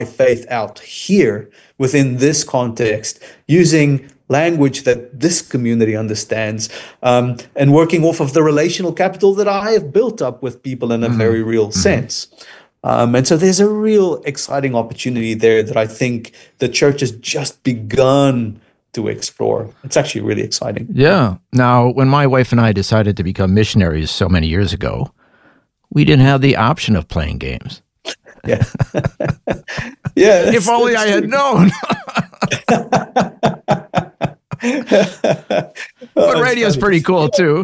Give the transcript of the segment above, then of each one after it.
faith out here within this context, using language that this community understands, and working off of the relational capital that I have built up with people in a very real sense. And so there's a real exciting opportunity there that I think the church has just begun to explore. It's actually really exciting. Yeah. Now, when my wife and I decided to become missionaries so many years ago, we didn't have the option of playing games. Yeah. Yeah. If only I had known. But radio's pretty cool too.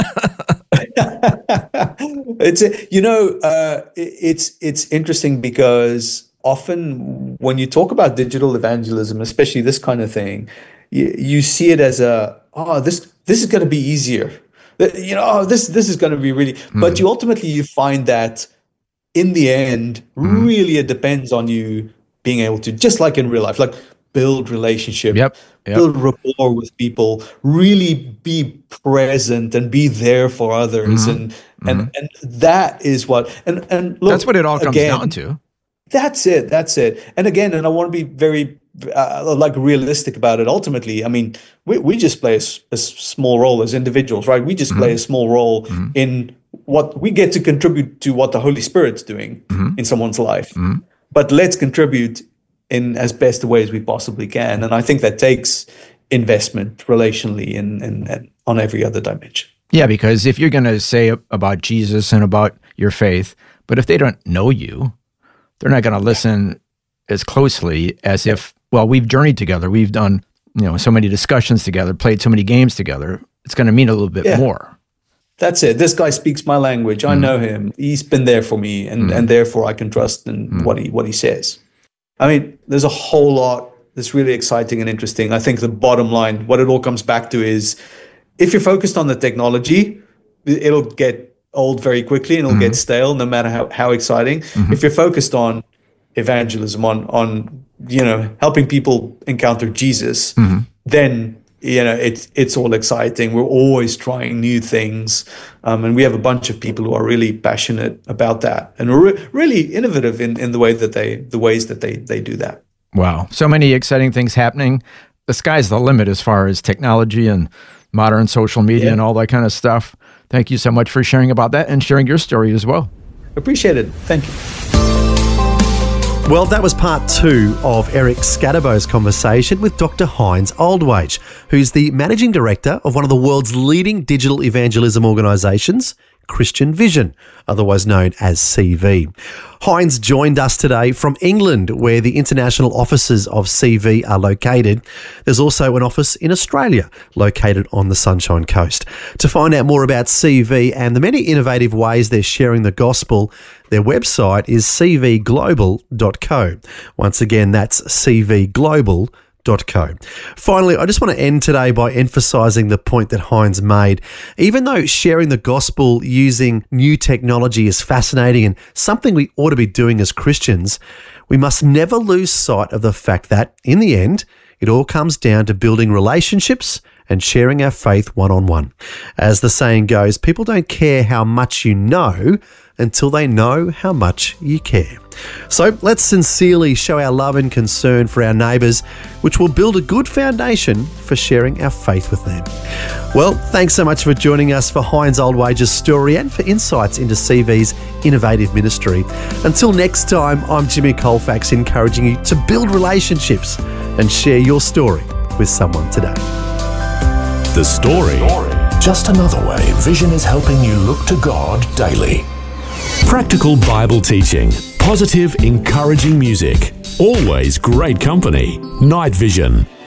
It's interesting because often when you talk about digital evangelism, especially this kind of thing, you see it as this is going to be easier. This is going to be really. But you ultimately find that in the end, really it depends on you being able to, just like in real life, like build relationship, build rapport with people, really be present and be there for others, and that is what and look, that's what it all comes down to. That's it. And again, and I want to be very realistic about it. Ultimately, I mean, we just play a small role as individuals, right? We just play a small role in what we get to contribute to what the Holy Spirit's doing in someone's life. But let's contribute in as best a way as we possibly can. And I think that takes investment relationally and on every other dimension. Yeah, because if you're going to say about Jesus and about your faith, but if they don't know you, they're not going to listen as closely as if, well, we've journeyed together. We've done, so many discussions together, played so many games together. It's going to mean a little bit more. That's it. This guy speaks my language. I know him. He's been there for me, and therefore I can trust in what he says. I mean, there's a whole lot that's really exciting and interesting. I think the bottom line, what it all comes back to is, if you're focused on the technology, it'll get old very quickly and it'll get stale, no matter how exciting. If you're focused on evangelism, on helping people encounter Jesus, then it's all exciting. We're always trying new things, and we have a bunch of people who are really passionate about that, and we're really innovative in the ways that they do that. Wow, so many exciting things happening. The sky's the limit as far as technology and modern social media and all that kind of stuff. Thank you so much for sharing about that and sharing your story as well. Appreciate it. Thank you. Well, that was part 2 of Eric Scatterbo's conversation with Dr. Heinz Oldwage, who's the Managing Director of one of the world's leading digital evangelism organisations, Christian Vision, otherwise known as CV. Heinz joined us today from England, where the international offices of CV are located. There's also an office in Australia, located on the Sunshine Coast. To find out more about CV and the many innovative ways they're sharing the gospel, their website is cvglobal.co. Once again, that's cvglobal.co. Finally, I just want to end today by emphasising the point that Heinz made. Even though sharing the gospel using new technology is fascinating and something we ought to be doing as Christians, we must never lose sight of the fact that, in the end, it all comes down to building relationships and sharing our faith one-on-one. As the saying goes, people don't care how much you know until they know how much you care. So let's sincerely show our love and concern for our neighbours, which will build a good foundation for sharing our faith with them. Well, thanks so much for joining us for Heinz Oldwage's story and for insights into CV's innovative ministry. Until next time, I'm Jimmy Colfax, encouraging you to build relationships and share your story with someone today. The story. Just another way Vision is helping you look to God daily. Practical Bible teaching, positive, encouraging music, always great company. Night Vision.